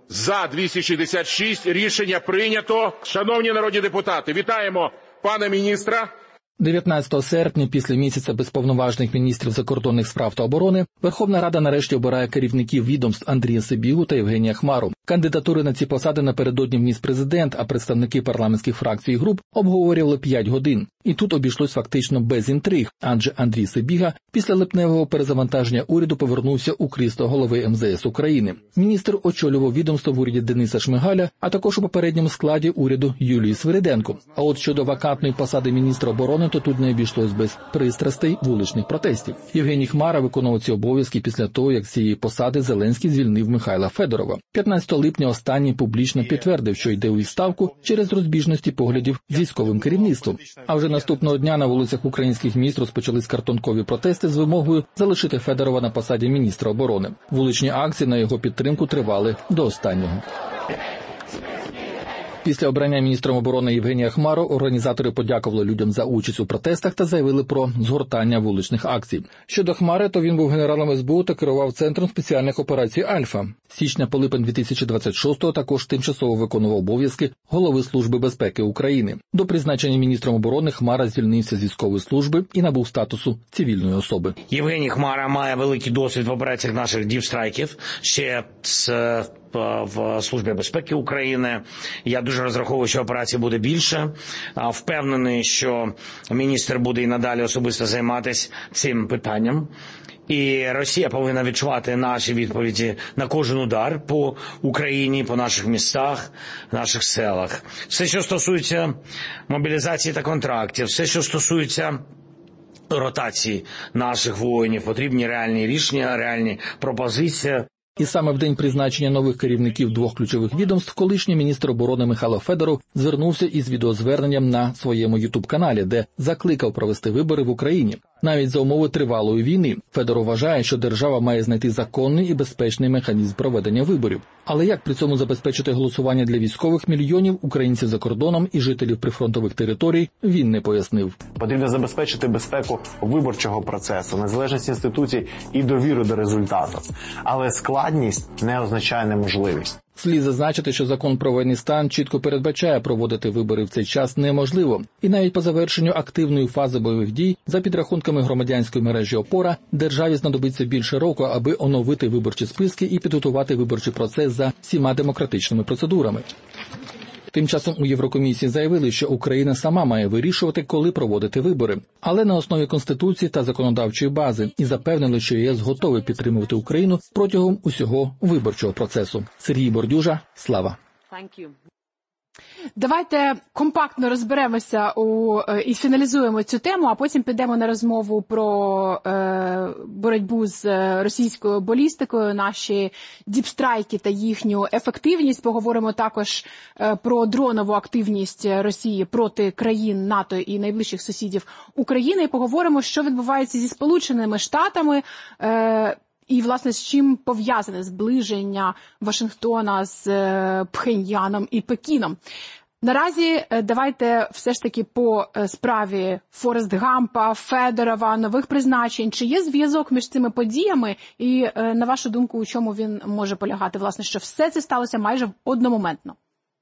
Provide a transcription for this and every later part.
За 266 рішення прийнято. Шановні народні депутати, вітаємо пана міністра. 19 серпня, після місяця без повноважних міністрів закордонних справ та оборони, Верховна Рада нарешті обирає керівників відомств Андрія Сибігу та Євгенія Хмару. Кандидатури на ці посади напередодні вніс президент, а представники парламентських фракцій і груп обговорювали 5 годин. І тут обійшлось фактично без інтриг, адже Андрій Сибіга після липневого перезавантаження уряду повернувся у крісло голови МЗС України. Міністр очолював відомство в уряді Дениса Шмигаля, а також у попередньому складі уряду Юлії Свириденко. А от щодо вакантної посади міністра оборони, то тут не обійшлось без пристрастей вуличних протестів. Євгеній Хмара виконував ці обов'язки після того, як з цієї посади Зеленський звільнив Михайла Федорова. 15 липня останній публічно підтвердив, що йде у відставку через розбіжності поглядів з військовим керівництвом. А вже наступного дня на вулицях українських міст розпочались картонкові протести з вимогою залишити Федорова на посаді міністра оборони. Вуличні акції на його підтримку тривали до останнього. Після обрання міністром оборони Євгенія Хмару організатори подякували людям за участь у протестах та заявили про згортання вуличних акцій. Щодо Хмари, то він був генералом СБУ та керував Центром спеціальних операцій «Альфа». З січня по липень 2026-го також тимчасово виконував обов'язки голови Служби безпеки України. До призначення міністром оборони Хмара звільнився з військової служби і набув статусу цивільної особи. Євгеній Хмара має великий досвід в операціях наших діпстрайків ще в Службі безпеки України. Я дуже розраховую, що операцій буде більше. Впевнений, що міністр буде і надалі особисто займатися цим питанням. І Росія повинна відчувати наші відповіді на кожен удар по Україні, по наших містах, наших селах. Все, що стосується мобілізації та контрактів, все, що стосується ротації наших воїнів, потрібні реальні рішення, реальні пропозиції. І саме в день призначення нових керівників 2 ключових відомств колишній міністр оборони Михайло Федоров звернувся із відеозверненням на своєму ютуб-каналі, де закликав провести вибори в Україні. Навіть за умови тривалої війни. Федоров вважає, що держава має знайти законний і безпечний механізм проведення виборів. Але як при цьому забезпечити голосування для військових мільйонів українців за кордоном і жителів прифронтових територій, він не пояснив. Потрібно забезпечити безпеку виборчого процесу, незалежність інституцій і довіру до результату. Але складність не означає неможливість. Слід зазначити, що закон про воєнний стан чітко передбачає проводити вибори в цей час неможливо. І навіть по завершенню активної фази бойових дій, за підрахунками громадянської мережі «Опора», державі знадобиться більше року, аби оновити виборчі списки і підготувати виборчий процес за всіма демократичними процедурами. Тим часом у Єврокомісії заявили, що Україна сама має вирішувати, коли проводити вибори, але на основі Конституції та законодавчої бази, і запевнили, що ЄС готовий підтримувати Україну протягом усього виборчого процесу. Сергій Бордюжа, Слава. Давайте компактно розберемося і фіналізуємо цю тему, а потім підемо на розмову про боротьбу з російською балістикою, наші діпстрайки та їхню ефективність. Поговоримо також про дронову активність Росії проти країн НАТО і найближчих сусідів України. І поговоримо, що відбувається зі Сполученими Штатами, і, власне, з чим пов'язане зближення Вашингтона з Пхеньяном і Пекіном. Наразі давайте все ж таки по справі Форест Гампа, Федорова, нових призначень. Чи є зв'язок між цими подіями і, на вашу думку, у чому він може полягати? Власне, що все це сталося майже одномоментно.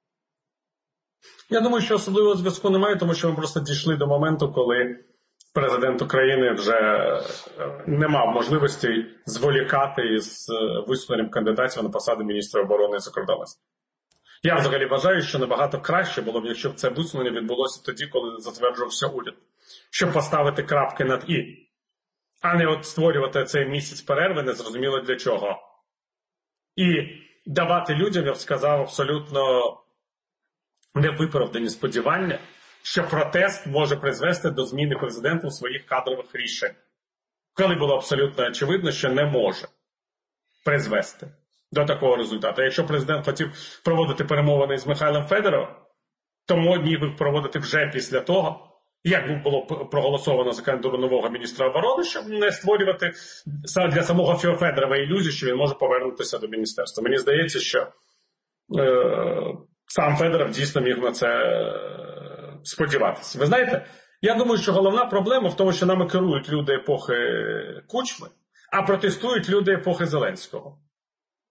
Я думаю, що особливого зв'язку немає, тому що ми просто дійшли до моменту, коли президент України вже не мав можливості зволікати із висуненням кандидатів на посаду міністра оборони і закордонності. Я взагалі вважаю, що набагато краще було б, якщо б це висунення відбулося тоді, коли затверджувався уряд, щоб поставити крапки над «і», а не от створювати цей місяць перерви незрозуміло для чого. І давати людям, я б сказав, абсолютно невиправдані сподівання, що протест може призвести до зміни президента у своїх кадрових рішень, коли було абсолютно очевидно, що не може призвести до такого результату. Якщо президент хотів проводити перемовини з Михайлом Федоровим, то міг би проводити вже після того, як було проголосовано за кандидатуру нового міністра оборони, щоб не створювати для самого Федорова ілюзію, що він може повернутися до міністерства. Мені здається, що сам Федоров дійсно міг на це сподіватися. Ви знаєте, я думаю, що головна проблема в тому, що нами керують люди епохи Кучми, а протестують люди епохи Зеленського.